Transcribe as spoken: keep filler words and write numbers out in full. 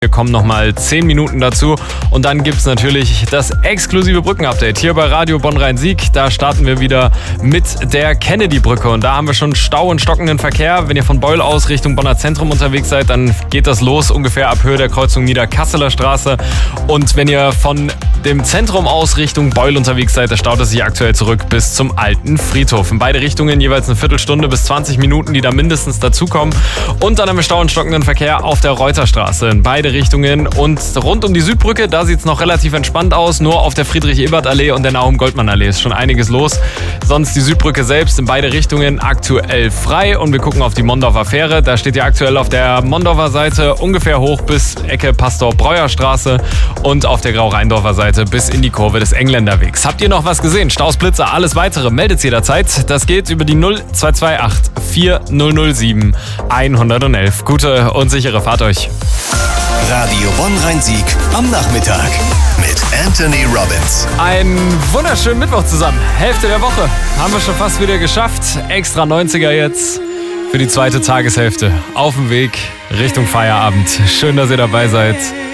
Wir kommen nochmal zehn Minuten dazu und dann gibt es natürlich das exklusive Brückenupdate hier bei Radio Bonn-Rhein-Sieg. Da starten wir wieder mit der Kennedy-Brücke und da haben wir schon Stau und stockenden Verkehr. Wenn ihr von Beul aus Richtung Bonner Zentrum unterwegs seid, dann geht das los ungefähr ab Höhe der Kreuzung Niederkasseler Straße. Und wenn ihr von dem Zentrum aus Richtung Beul unterwegs seid, da staut es sich aktuell zurück bis zum alten Friedhof. In beide Richtungen jeweils eine Viertelstunde bis zwanzig Minuten, die da mindestens dazukommen. Und dann haben wir Stau und stockenden Verkehr auf der Reuterstraße in beide Richtungen und rund um die Südbrücke, da sieht es noch relativ entspannt aus. Nur auf der Friedrich-Ebert-Allee und der Nahum-Goldmann-Allee ist schon einiges los. Sonst die Südbrücke selbst in beide Richtungen aktuell frei. Und wir gucken auf die Mondorfer Fähre. Da steht ja aktuell auf der Mondorfer Seite ungefähr hoch bis Ecke Pastor-Breuer-Straße und auf der Grau-Rheindorfer Seite bis in die Kurve des Engländerwegs. Habt ihr noch was gesehen? Staus, Blitzer, alles weitere meldet jederzeit. Das geht über die null zwei zwei acht vier null null sieben eins null eins. Gute und sichere Fahrt euch. Radio Bonn-Rhein-Sieg am Nachmittag mit Anthony Robbins. Einen wunderschönen Mittwoch zusammen. Hälfte der Woche haben wir schon fast wieder geschafft. Extra neunziger jetzt für die zweite Tageshälfte. Auf dem Weg Richtung Feierabend. Schön, dass ihr dabei seid.